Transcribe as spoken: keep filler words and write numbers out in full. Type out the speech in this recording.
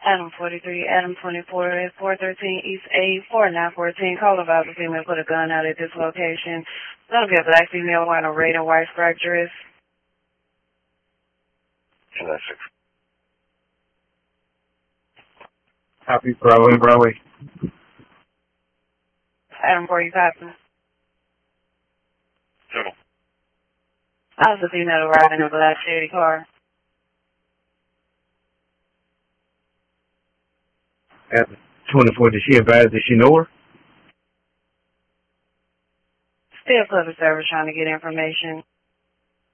Adam forty-three, Adam twenty-four, four thirteen East A, four nine one four. Call about the female put a gun out at this location. Gonna be a black female wearing a red and white striped dress. ten nine six. Copy, Bravo and Broadway. Adam forty-five. Total. I was a female riding a black shady car. At twenty-four, did she advise, did she know her? Still public service trying to get information.